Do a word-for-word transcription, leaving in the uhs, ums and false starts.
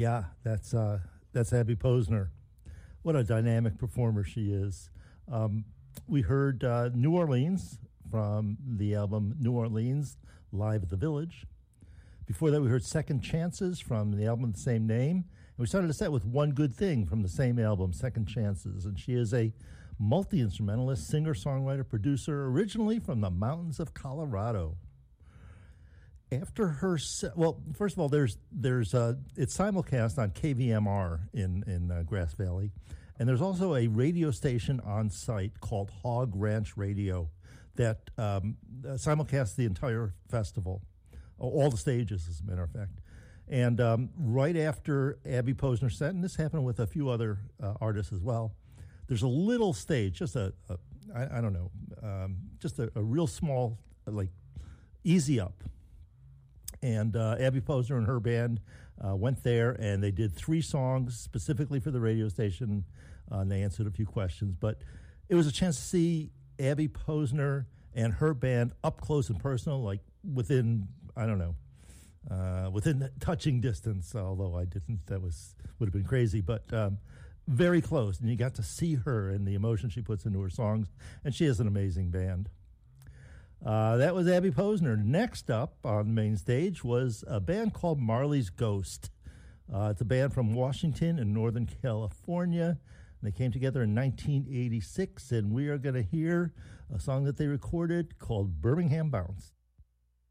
Yeah, that's uh, that's Abby Posner. What a dynamic performer she is. Um, we heard uh, New Orleans from the album New Orleans, Live at the Village. Before that, we heard Second Chances from the album of the same name. And we started the set with One Good Thing from the same album, Second Chances. And she is a multi-instrumentalist, singer, songwriter, producer, originally from the mountains of Colorado. After her, se- well, first of all, there's there's uh, it's simulcast on K V M R in in uh, Grass Valley, and there's also a radio station on site called Hog Ranch Radio that um, uh, simulcasts the entire festival, all the stages, as a matter of fact. And um, right after Abby Posner set, and this happened with a few other uh, artists as well, there's a little stage, just a, a I, I don't know, um, just a, a real small, like, easy up. And uh, Abby Posner and her band uh, went there, and they did three songs specifically for the radio station, uh, and they answered a few questions. But it was a chance to see Abby Posner and her band up close and personal, like within, I don't know, uh, within touching distance, although I didn't, that was would have been crazy, but um, very close. And you got to see her and the emotion she puts into her songs, and she has an amazing band. Uh, that was Abby Posner. Next up on the main stage was a band called Marley's Ghost. Uh, it's a band from Washington in Northern California. They came together in nineteen eighty-six, and we are going to hear a song that they recorded called Birmingham Bounce.